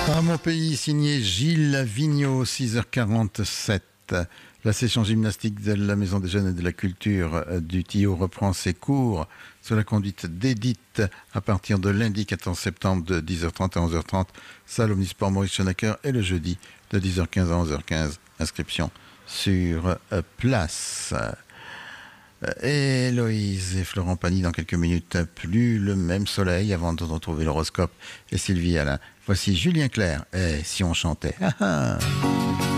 À mon pays, signé Gilles Vigneault, 6h47. La session gymnastique de la Maison des Jeunes et de la Culture du Tillot reprend ses cours sous la conduite d'Edith à partir de lundi 14 septembre de 10h30 à 11h30, salle Omnisport Maurice Schoenacker, et le jeudi de 10h15 à 11h15. Inscription sur place. Héloïse et Florent Pagny dans quelques minutes. Plus le même soleil avant de retrouver l'horoscope et Sylvie Alain. Voici Julien Clerc. Et si on chantait.